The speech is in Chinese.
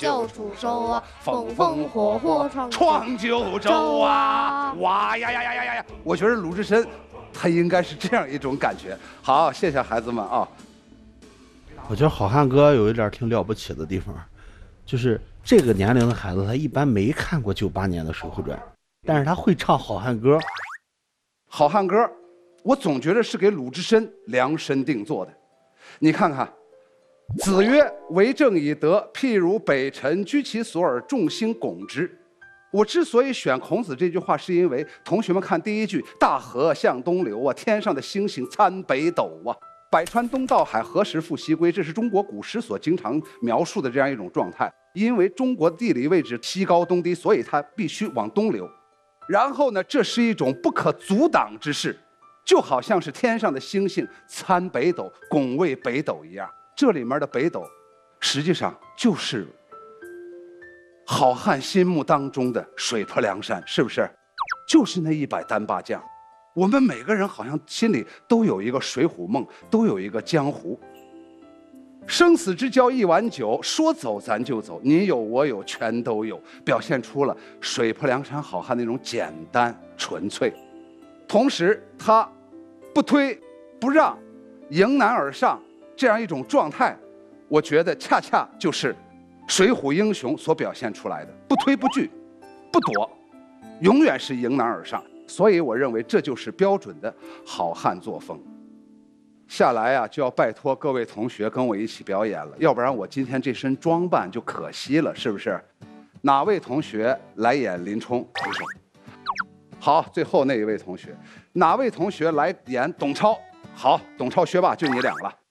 救出手啊，风风火火闯九州啊！ 哇呀呀呀呀呀呀！我觉得鲁智深，他应该是这样一种感觉。好，谢谢孩子们啊。 我觉得好汉哥有一点挺了不起的地方，就是这个年龄的孩子他一般没看过98年的《水浒传》，但是他会唱好汉歌。 好汉歌，我总觉得是给鲁智深量身定做的。你看看，子曰：“为政以德，譬如北辰，居其所而众星拱之。”我之所以选孔子这句话，是因为同学们看第一句“大河向东流啊，天上的星星参北斗啊，百川东到海，何时复西归”，这是中国古诗所经常描述的这样一种状态。因为中国地理位置西高东低，所以它必须往东流。然后呢，这是一种不可阻挡之势，就好像是天上的星星参北斗，拱卫北斗一样。这里面的北斗，实际上就是好汉心目当中的水泊梁山，是不是？就是那100单八将。我们每个人好像心里都有一个水浒梦，都有一个江湖。生死之交一碗酒，说走咱就走，你有我有全都有，表现出了水泊梁山好汉那种简单纯粹。同时他不推不让，迎难而上这样一种状态，我觉得恰恰就是水浒英雄所表现出来的，不推不拒不躲，永远是迎难而上。所以我认为这就是标准的好汉作风。下来啊，就要拜托各位同学跟我一起表演了，要不然我今天这身装扮就可惜了，是不是？哪位同学来演林冲？举手。好，最后那一位同学，哪位同学来演董超？好，董超学霸就你俩了。